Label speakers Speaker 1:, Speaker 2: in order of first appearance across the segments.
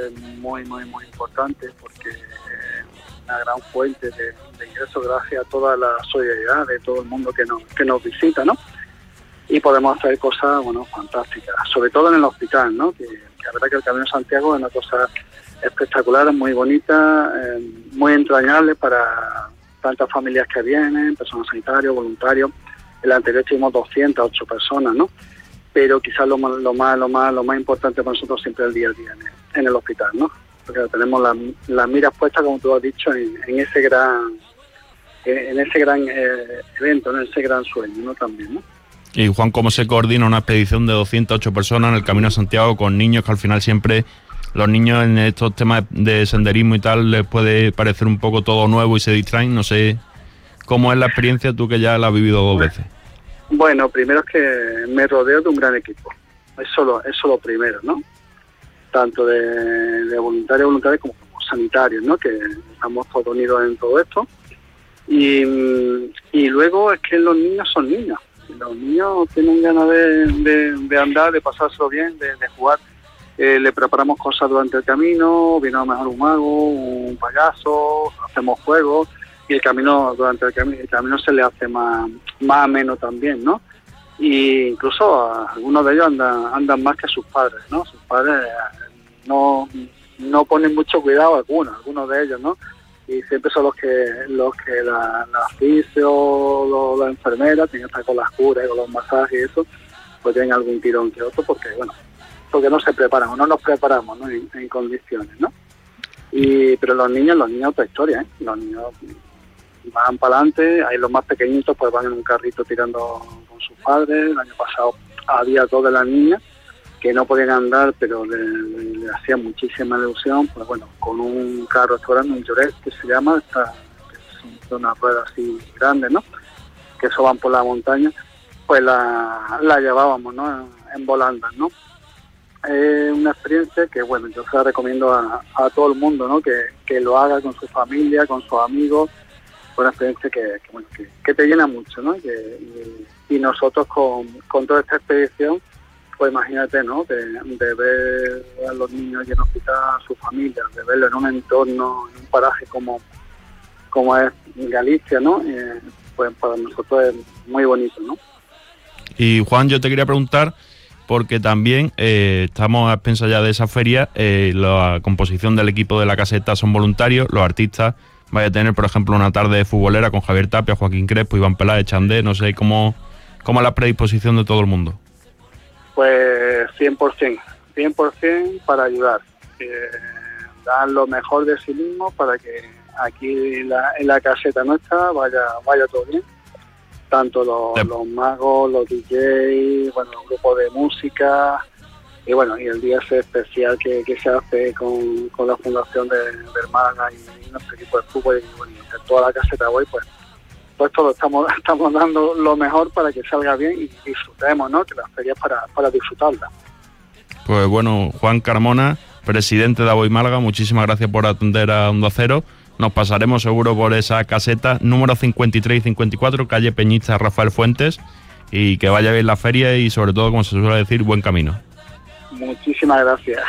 Speaker 1: es muy importante, porque es una gran fuente de ingresos gracias a toda la solidaridad de todo el mundo que nos visita, ¿no? Y podemos hacer cosas, fantásticas, sobre todo en el hospital, ¿no? Que la verdad que el Camino de Santiago es una cosa espectacular, muy bonita, muy entrañable para tantas familias que vienen, personal sanitario, voluntarios. El anterior tuvimos 208 personas, ¿no? Pero quizás lo más importante para nosotros siempre es el día a día en el hospital, ¿no? Porque tenemos las miras puestas, como tú has dicho, en ese gran evento, en ese gran sueño, ¿no? También, ¿no?
Speaker 2: Y Juan, ¿cómo se coordina una expedición de 208 personas en el Camino de Santiago con niños, que al final siempre los niños en estos temas de senderismo y tal les puede parecer un poco todo nuevo y se distraen? No sé cómo es la experiencia, tú que ya la has vivido 2 veces.
Speaker 1: Bueno, primero es que me rodeo de un gran equipo. Eso lo primero, ¿no? Tanto de voluntarios como sanitarios, ¿no? Que estamos todos unidos en todo esto. Y luego es que los niños son niños. Los niños tienen ganas de andar, de pasárselo bien, de jugar. Le preparamos cosas durante el camino, viene a lo mejor un mago, un payaso, hacemos juegos. Y el camino, durante el camino se le hace más ameno también, ¿no? Y incluso algunos de ellos andan más que sus padres, ¿no? Sus padres no ponen mucho cuidado algunos de ellos, ¿no? Y siempre son los que la fisio, la enfermera, tienen que estar con las curas, con los masajes y eso, pues tienen algún tirón que otro, porque no se preparan, o no nos preparamos, ¿no? En condiciones, ¿no? Pero los niños otra historia, ¿eh? Los niños van para adelante, ahí los más pequeñitos pues van en un carrito tirando con sus padres. El año pasado había 2 de las niñas que no podían andar, pero le hacía muchísima ilusión, pues con un carro restaurante, un Lloret que se llama, que son unas ruedas así grandes, ¿no? Que eso van por la montaña, pues la llevábamos, ¿no? En volandas, ¿no? Es una experiencia que, yo se la recomiendo a todo el mundo, ¿no? Que lo haga con su familia, con sus amigos. Una experiencia que te llena mucho, ¿no? Y nosotros con toda esta expedición, pues imagínate, ¿no? De ver a los niños y en hospital, a sus familias, de verlo en un entorno, en un paraje como es Galicia, ¿no? Pues para nosotros es muy bonito, ¿no?
Speaker 2: Y Juan, yo te quería preguntar, porque también estamos a expensas ya de esa feria, la composición del equipo de la caseta son voluntarios, los artistas. Vaya a tener, por ejemplo, una tarde futbolera con Javier Tapia, Joaquín Crespo, Iván Peláez, Chandé, no sé, ¿cómo es la predisposición de todo el mundo?
Speaker 1: Pues 100% para ayudar. Dan lo mejor de sí mismos para que aquí en la caseta nuestra vaya todo bien. Tanto los magos, los DJs, los grupos de música, y el día ese especial que se hace con la fundación del Málaga y nuestro equipo de fútbol, y de toda la caseta hoy, pues todo estamos dando lo mejor para que salga bien y disfrutemos, ¿no? Que la feria es para disfrutarla.
Speaker 2: Pues Juan Carmona, presidente de Aboy Málaga, muchísimas gracias por atender a Onda Cero. Nos pasaremos seguro por esa caseta, número 53 y 54, calle Peñista Rafael Fuentes, y que vaya bien la feria y sobre todo, como se suele decir, buen camino.
Speaker 1: Muchísimas gracias.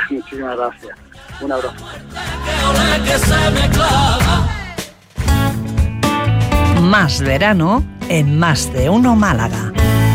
Speaker 1: Un abrazo.
Speaker 3: Más verano en Más de Uno Málaga.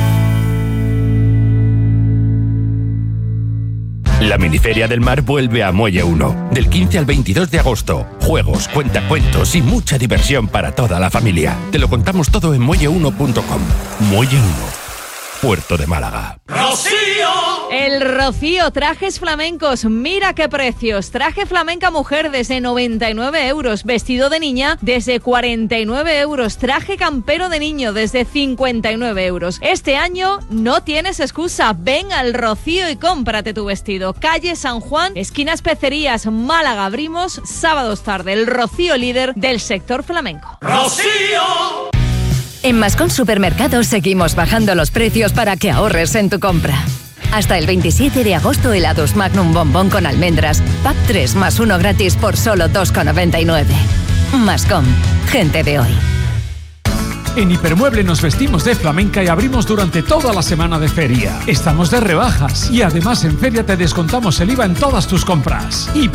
Speaker 4: La Miniferia del Mar vuelve a Muelle 1, del 15 al 22 de agosto. Juegos, cuentacuentos y mucha diversión para toda la familia. Te lo contamos todo en muelle1.com. Muelle 1, Puerto de Málaga.
Speaker 5: ¡Rocío! El Rocío, trajes flamencos, mira qué precios. Traje flamenca mujer desde 99 euros, vestido de niña desde 49 euros, traje campero de niño desde 59 euros. Este año no tienes excusa, ven al Rocío y cómprate tu vestido. Calle San Juan, esquina Especerías, Málaga, abrimos sábados tarde. El Rocío, líder del sector flamenco. ¡Rocío!
Speaker 6: En Mascón Supermercados seguimos bajando los precios para que ahorres en tu compra. Hasta el 27 de agosto, helados Magnum Bombón con almendras, pack 3 más 1 gratis por solo 2,99. Mascón, gente de hoy.
Speaker 7: En Hipermueble nos vestimos de flamenca y abrimos durante toda la semana de feria. Estamos de rebajas y además en feria te descontamos el IVA en todas tus compras.